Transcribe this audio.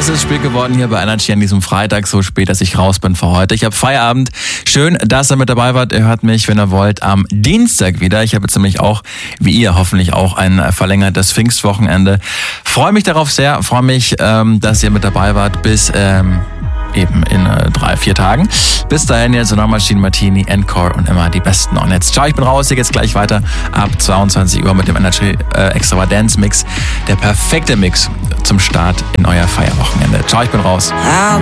Es ist spät geworden hier bei Energy an diesem Freitag, so spät, dass ich raus bin für heute. Ich habe Feierabend. Schön, dass ihr mit dabei wart. Ihr hört mich, wenn ihr wollt, am Dienstag wieder. Ich habe jetzt nämlich auch, wie ihr, hoffentlich auch ein verlängertes Pfingstwochenende. Freue mich darauf sehr. Freue mich, dass ihr mit dabei wart bis eben in 3-4 Tagen. Bis dahin jetzt Sonor Maschinen, Martini, Encore und immer die besten. Und jetzt ciao, ich bin raus. Hier geht's gleich weiter ab 22 Uhr mit dem Energy Extravaganza Mix. Der perfekte Mix zum Start in euer Feierwochenende. Ciao, ich bin raus. I'll